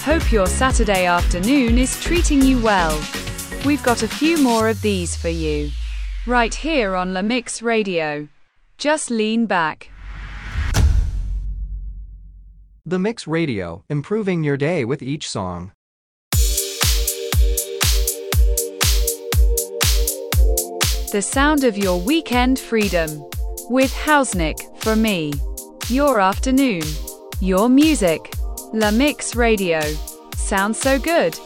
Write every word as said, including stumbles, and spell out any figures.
Hope your Saturday afternoon is treating you well. We've got a few more of these for you, right here on La Mix Radio. Just lean back. The Mix Radio, improving your day with each song. The sound of your weekend freedom. With Hausnick, for me. Your afternoon. Your music. La Mix Radio. Sounds so good.